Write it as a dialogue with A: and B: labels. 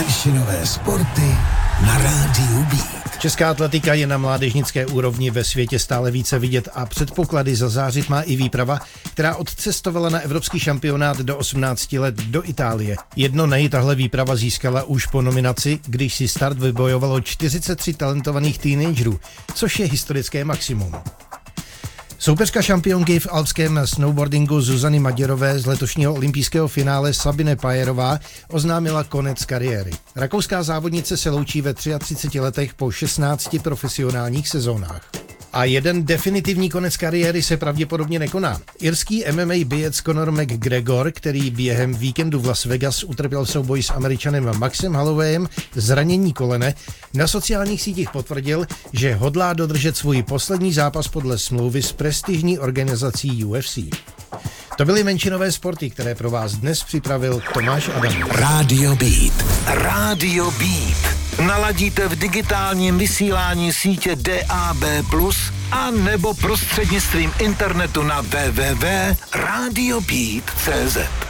A: Menšinové sporty na rádiu Beat.
B: Česká atletika je na mládežnické úrovni ve světě stále více vidět a předpoklady zazářit má i výprava, která odcestovala na evropský šampionát do 18 let do Itálie. Jedno nej tahle výprava získala už po nominaci, když si start vybojovalo 43 talentovaných teenagerů, což je historické maximum. Soupeřka šampionky v alpském snowboardingu Zuzany Maděrové z letošního olympijského finále Sabine Pajerová oznámila konec kariéry. Rakouská závodnice se loučí ve 33 letech po 16 profesionálních sezónách. A jeden definitivní konec kariéry se pravděpodobně nekoná. Irský MMA bijec Conor McGregor, který během víkendu v Las Vegas utrpěl souboj s Američanem Maxem Hollowayem zranění kolene, na sociálních sítích potvrdil, že hodlá dodržet svůj poslední zápas podle smlouvy s prestižní organizací UFC. To byly menšinové sporty, které pro vás dnes připravil Tomáš Adam.
A: Radio Beat.
C: Radio Beat. Naladíte v digitálním vysílání sítě DAB+, a nebo prostřednictvím internetu na www.radiobeat.cz.